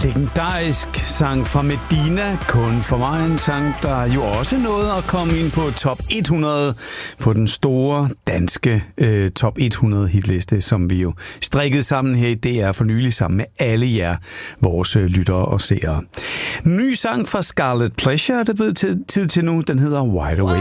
legendarisk sang fra Medina, kun for mig en sang, der jo også nåede at komme ind på top 100 på den store danske top 100 hitliste, som vi jo strikkede sammen her i DR for nylig sammen med alle jer, vores lyttere og seere. Ny sang fra Scarlet Pleasure, der blev tid til nu, den hedder Wide Awake.